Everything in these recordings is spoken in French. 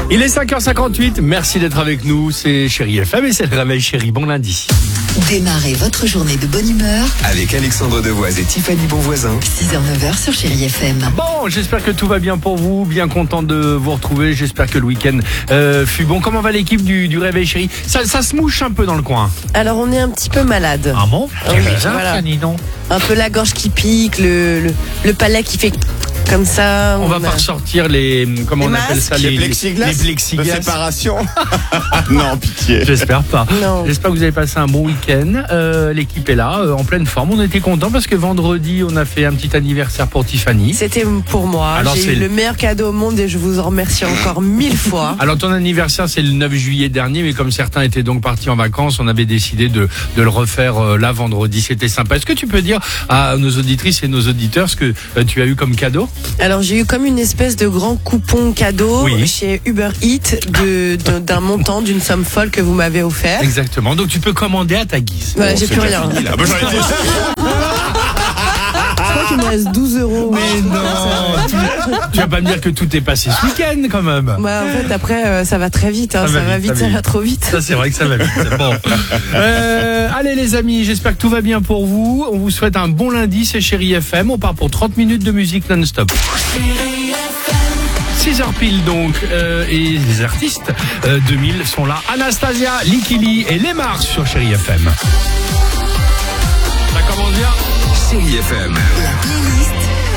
Il est 5h58, merci d'être avec nous, c'est Chérie FM et c'est le réveil chéri, bon lundi. Démarrez votre journée de bonne humeur avec Alexandre Devoise et Tiffany Bonvoisin. 6h-9h sur Chérie FM. Bon, j'espère que tout va bien pour vous, bien content de vous retrouver, j'espère que le week-end fut bon. Comment va l'équipe du réveil chéri? Ça se mouche un peu dans le coin. Alors on est un petit peu malade. Ah bon? Oui, voilà. Non. Un peu la gorge qui pique, le palais qui fait comme ça. On va pas ressortir les... Comment Les on appelle ça? Les plexiglas Les plexiglas. de séparation. Non, pitié. J'espère pas. Non. J'espère que vous avez passé un bon week-end. L'équipe est là, en pleine forme. On était contents parce que vendredi, on a fait un petit anniversaire pour Tiffany. C'était pour moi. Alors, J'ai c'est eu le meilleur cadeau au monde et je vous en remercie encore 1000 fois. Alors ton anniversaire c'est le 9 juillet dernier, mais comme certains étaient donc partis en vacances, on avait décidé de le refaire là vendredi. C'était sympa. Est-ce que tu peux dire à nos auditrices et nos auditeurs ce que tu as eu comme cadeau? Alors j'ai eu comme une espèce de grand coupon cadeau Oui. chez Uber Eats d'un montant, d'une somme folle que vous m'avez offert. Exactement. Donc tu peux commander à ta guise. Voilà, j'ai plus rien. Fini, là. Bah, j'en étais sûr. Je crois qu'il me reste 12 €. Mais non, tu vas pas me dire que tout est passé ce week-end quand même. Bah, en fait, après, ça va très vite. Hein. Ça va vite, ça va trop vite. Ça, c'est vrai que ça va vite. Bon. Allez, les amis, j'espère que tout va bien pour vous. On vous souhaite un bon lundi, c'est Chérie FM. On part pour 30 minutes de musique non-stop. 6h pile donc, et les artistes 2000 sont là. Anastasia, Likili et Les Mars sur Chérie FM. Ça commence bien. Chérie FM. La playlist.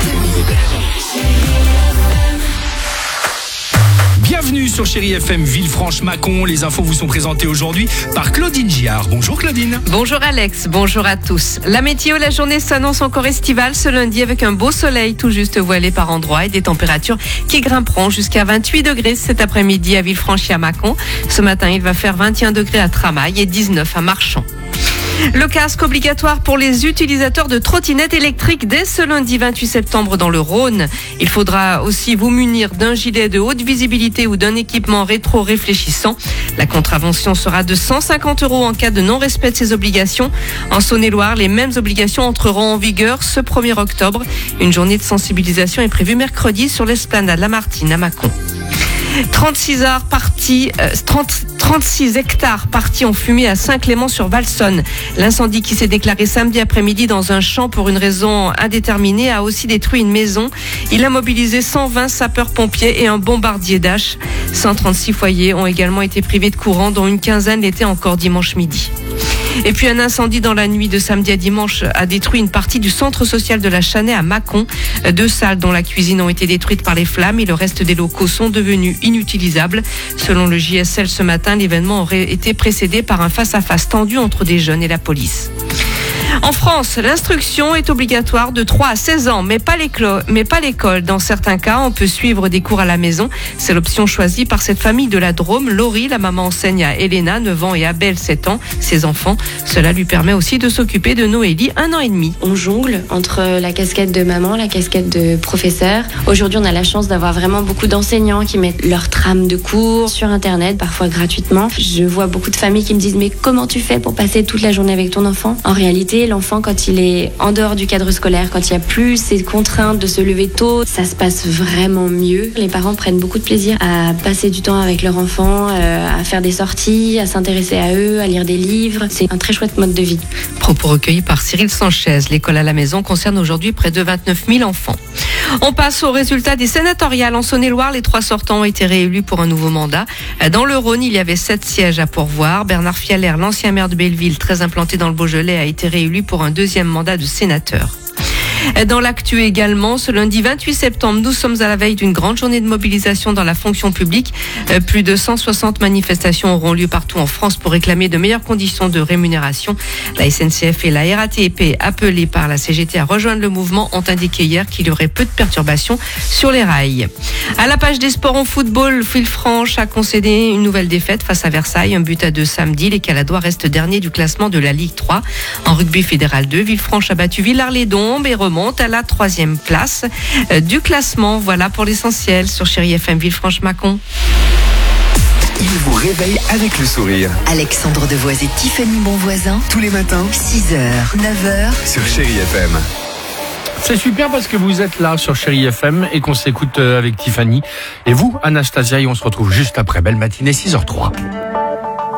Bienvenue sur Chérie FM Villefranche-Mâcon. Les infos vous sont présentées aujourd'hui par Claudine Giard. Bonjour Claudine. Bonjour Alex, bonjour à tous. La météo, la journée s'annonce encore estivale ce lundi avec un beau soleil tout juste voilé par endroits et des températures qui grimperont jusqu'à 28 degrés cet après-midi à Villefranche et à Mâcon. Ce matin, il va faire 21 degrés à Tramail et 19 à Marchand. Le casque obligatoire pour les utilisateurs de trottinettes électriques dès ce lundi 28 septembre dans le Rhône. Il faudra aussi vous munir d'un gilet de haute visibilité ou d'un équipement rétro-réfléchissant. La contravention sera de 150 € en cas de non-respect de ces obligations. En Saône-et-Loire, les mêmes obligations entreront en vigueur ce 1er octobre. Une journée de sensibilisation est prévue mercredi sur l'esplanade Lamartine à Mâcon. 36 hectares partis en fumée à Saint-Clément-sur-Valsonne. L'incendie qui s'est déclaré samedi après-midi dans un champ pour une raison indéterminée a aussi détruit une maison. Il a mobilisé 120 sapeurs-pompiers et un bombardier d'âches. 136 foyers ont également été privés de courant, dont une quinzaine l'étaient encore dimanche midi. Et puis un incendie dans la nuit de samedi à dimanche a détruit une partie du centre social de la Chanay à Mâcon. 2 salles dont la cuisine ont été détruites par les flammes et le reste des locaux sont devenus inutilisables. Selon le JSL ce matin, l'événement aurait été précédé par un face-à-face tendu entre des jeunes et la police. En France, l'instruction est obligatoire de 3 à 16 ans, mais pas l'école. Dans certains cas, on peut suivre des cours à la maison. C'est l'option choisie par cette famille de la Drôme. Laurie, la maman, enseigne à Elena, 9 ans, et Abel, 7 ans, ses enfants. Cela lui permet aussi de s'occuper de Noélie, 1 an et demi. On jongle entre la casquette de maman, la casquette de professeur. Aujourd'hui, on a la chance d'avoir vraiment beaucoup d'enseignants qui mettent leur trame de cours sur Internet, parfois gratuitement. Je vois beaucoup de familles qui me disent « Mais comment tu fais pour passer toute la journée avec ton enfant ?» En réalité, l'enfant, quand il est en dehors du cadre scolaire, quand il n'y a plus ces contraintes de se lever tôt, ça se passe vraiment mieux. Les parents prennent beaucoup de plaisir à passer du temps avec leur enfant, à faire des sorties, à s'intéresser à eux, à lire des livres. C'est un très chouette mode de vie. Propos recueillis par Cyril Sanchez. L'école à la maison concerne aujourd'hui près de 29 000 enfants. On passe aux résultats des sénatoriales. En Saône-et-Loire, les 3 sortants ont été réélus pour un nouveau mandat. Dans le Rhône, il y avait 7 sièges à pourvoir. Bernard Fialaire, l'ancien maire de Belleville, très implanté dans le Beaujolais, a été réélu pour un 2e mandat de sénateur. Dans l'actu également, ce lundi 28 septembre, nous sommes à la veille d'une grande journée de mobilisation dans la fonction publique. Plus de 160 manifestations auront lieu partout en France pour réclamer de meilleures conditions de rémunération. La SNCF et la RATP, appelées par la CGT à rejoindre le mouvement, ont indiqué hier qu'il y aurait peu de perturbations sur les rails. À la page des sports en football, Villefranche a concédé une nouvelle défaite face à Versailles, 1-2 samedi. Les Caladois restent derniers du classement de la Ligue 3. En rugby fédéral 2, Villefranche a battu Villars-les-Dombes et remonte à la 3e place du classement. Voilà pour l'essentiel sur Chérie FM Villefranche-Mâcon. Il vous réveille avec le sourire. Alexandre Devoise et Tiffany Bonvoisin. Tous les matins 6h, 9h. sur Chérie FM. C'est super parce que vous êtes là sur Chérie FM et qu'on s'écoute avec Tiffany. Et vous, Anastasia, et on se retrouve juste après. Belle matinée, 6h03.